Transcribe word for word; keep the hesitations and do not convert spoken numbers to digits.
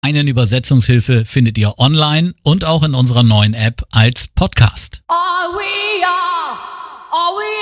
Einen Übersetzungshilfe findet ihr online und auch in unserer neuen App als Podcast. Are we all, are we